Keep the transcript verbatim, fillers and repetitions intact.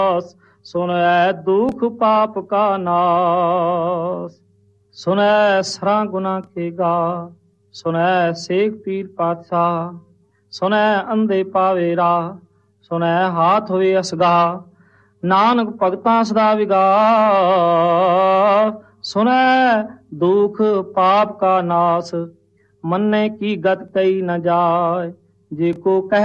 ਸੁਣੈ ਦੁਖ ਪਾਪ ਕਾ ਨਾਸ। ਸੁਣੈ ਸਰਾਂ ਗੁਨਾ ਕੇ ਗਾ, ਸੁਣੈ ਸੇਖ ਪੀਰ ਪਾਤਸ਼ਾਹ। ਸੁਣੈ ਅੰਧੇ ਪਾਵੇ ਰਾਹ, ਸੁਣੈ ਹਾਥ ਹੋਏ ਅਸਗਾ। ਨਾਨਕ ਭਗਤਾਂ ਸਦਾ ਵਿਗਾਸ, ਸੁਣੈ ਦੁਖ ਪਾਪ ਕਾ ਨਾਸ। ਮੰਨੇ ਕੀ ਗਤ ਕਹੀ ਨ ਜਾਏ, ਜੇ ਕੋ ਕਹਿ